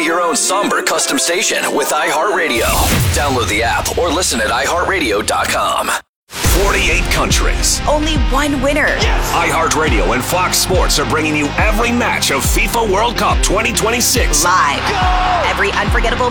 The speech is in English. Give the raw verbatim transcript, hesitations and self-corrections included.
your own somber custom station with iHeartRadio. Download the app or listen at i heart radio dot com. forty-eight countries. Only one winner. Yes! iHeartRadio and Fox Sports are bringing you every match of FIFA World Cup twenty twenty-six. Live. Go! Every unforgettable